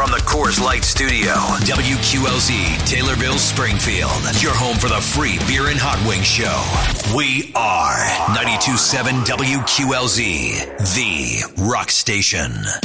From the Coors Light Studio, WQLZ, Taylorville, Springfield. Your home for the free beer and hot wing show. We are 92.7 WQLZ, the rock station.